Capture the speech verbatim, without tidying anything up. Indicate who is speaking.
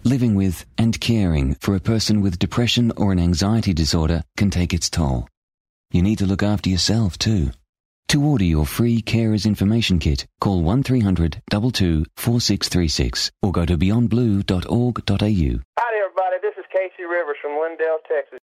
Speaker 1: Living with and caring for a person with depression or an anxiety disorder can take its toll. You need to look after yourself too. To order your free Carers Information Kit, call one three hundred two two four six three six or go to beyond blue dot org dot a u.
Speaker 2: Hi everybody, this is Casey Rivers from Lindale, Texas.